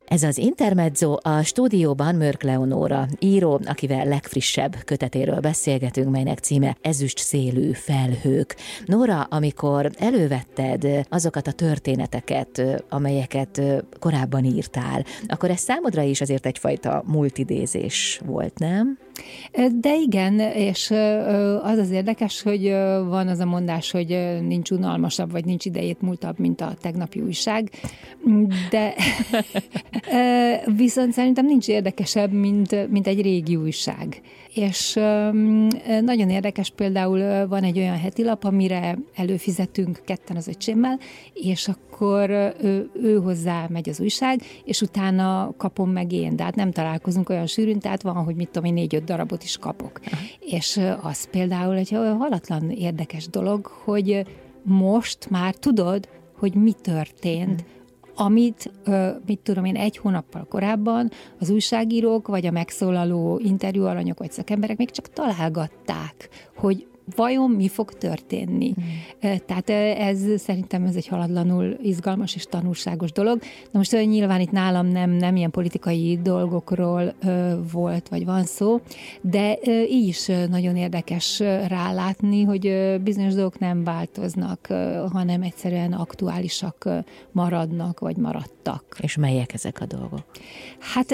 Ez az Intermezzo, a stúdióban Mörk Leonóra, író, akivel legfrissebb kötetéről beszélgetünk, melynek címe Ezüst szélű felhők. Nóra, amikor elővetted azokat a történeteket, amelyeket korábban írtál, akkor ez számodra is azért egyfajta múltidézés volt, nem? De igen, és az érdekes, hogy van az a mondás, hogy nincs unalmasabb, vagy nincs idejét múltabb, mint a tegnapi újság, de viszont szerintem nincs érdekesebb, mint egy régi újság. És nagyon érdekes, például van egy olyan hetilap, amire előfizetünk ketten az öcsémmel, és akkor ő hozzá megy az újság, és utána kapom meg én, de hát nem találkozunk olyan sűrűn, tehát van, hogy mit tudom én, 4-5 darabot is kapok. És az például egy halatlan érdekes dolog, hogy most már tudod, hogy mi történt, amit, mit tudom én, 1 hónappal korábban az újságírók, vagy a megszólaló interjúalanyok, vagy szakemberek még csak találgatták, hogy vajon mi fog történni. Tehát ez szerintem ez egy haladlanul izgalmas és tanulságos dolog. Na most nyilván itt nálam nem ilyen politikai dolgokról volt, vagy van szó, de így is nagyon érdekes rálátni, hogy bizonyos dolgok nem változnak, hanem egyszerűen aktuálisak maradnak, vagy maradtak. És melyek ezek a dolgok? Hát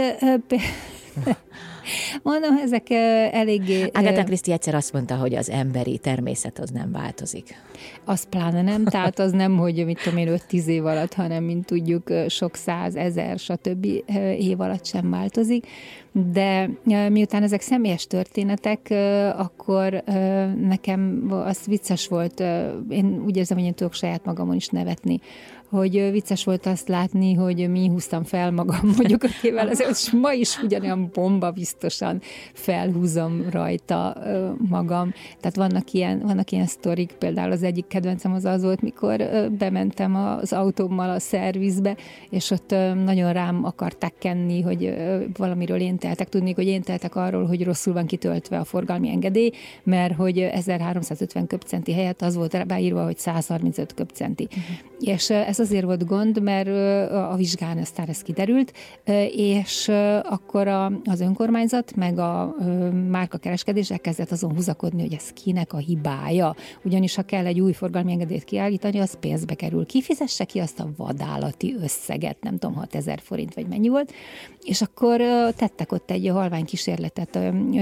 mondom, ezek eléggé... Agatha Christie egyszer azt mondta, hogy az emberi természet az nem változik. Az pláne nem, tehát az nem, hogy mit tudom én 5-10 év alatt, hanem mint tudjuk sok 100, 1000, stb. Év alatt sem változik. De miután ezek személyes történetek, akkor nekem az vicces volt, én úgy érzem, hogy én tudok saját magamon is nevetni, hogy vicces volt azt látni, hogy mi húztam fel magam mondjuk 5 évvel ezelőtt, és ma is ugyanolyan bomba biztosan felhúzom rajta magam. Tehát vannak ilyen sztorik, például az egyik kedvencem az volt, mikor bementem az autómmal a szervizbe, és ott nagyon rám akarták kenni, hogy valamiről én teltek. Tudni, hogy én teltek arról, hogy rosszul van kitöltve a forgalmi engedély, mert hogy 1350 köbcenti helyett az volt beírva, hogy 135 köbcenti. És ez azért volt gond, mert a vizsgán aztán ez kiderült, és akkor az önkormányzat meg a márkakereskedés elkezdett azon húzakodni, hogy ez kinek a hibája. Ugyanis ha kell egy új forgalmi engedélyt kiállítani, az pénzbe kerül. Kifizesse ki azt a vadállati összeget, nem tudom, 6000 forint vagy mennyi volt, és akkor tettek ott egy halvány kísérletet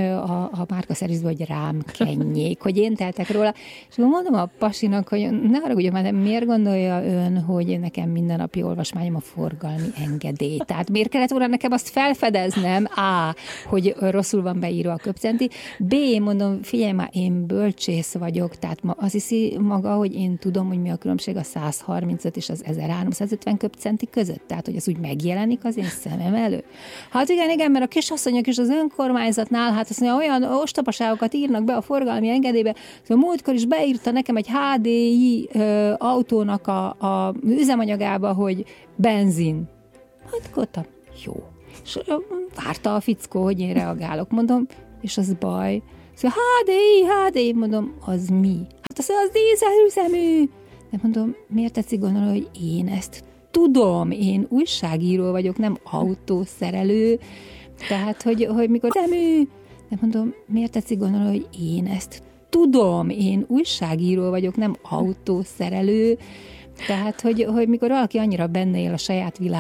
a márkaszervizbe, hogy rám kenjék, hogy én teltek róla, és mondom a pasinak, hogy ne haragudjon, mert miért gondolja ön, hogy nekem minden napi olvasmányom a forgalmi engedély. Tehát miért kellett volna nekem azt felfedeznem? A, hogy rosszul van beírva a köbcenti. B, mondom, figyelj már, én bölcsész vagyok, tehát azt hiszi maga, hogy én tudom, hogy mi a különbség a 135 és az 1350 köbcenti között. Tehát, hogy ez úgy megjelenik az én szemem elő. Hát igen, mert a kisasszonyok is az önkormányzatnál, hát azt mondja, olyan ostobaságokat írnak be a forgalmi engedélybe, szóval múltkor is beírta nekem egy HDI autónak a üzemanyagába, hogy benzin. Hát gondoltam, jó. És várta a fickó, hogy én reagálok, mondom, és az baj. Szóval HDI, mondom, az mi? Hát az dízelüzemű. De mondom, miért tetszik gondolni, hogy én ezt tudom, én újságíró vagyok, nem autószerelő. Tehát, hogy mikor szemű, de mondom, miért tetszik gondolni, hogy én ezt tudom, én újságíró vagyok, nem autószerelő. Tehát, hogy mikor valaki annyira benne él a saját világ,